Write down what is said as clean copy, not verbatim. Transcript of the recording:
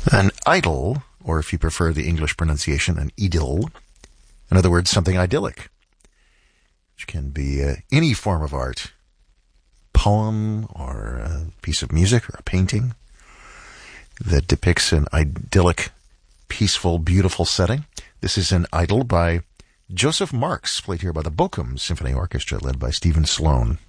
An idyll, or if you prefer the English pronunciation, an idyll. In other words, something idyllic, which can be any form of art, poem or a piece of music or a painting that depicts an idyllic, peaceful, beautiful setting. This is an idyll by Joseph Marx, played here by the Bochum Symphony Orchestra, led by Stephen Sloan.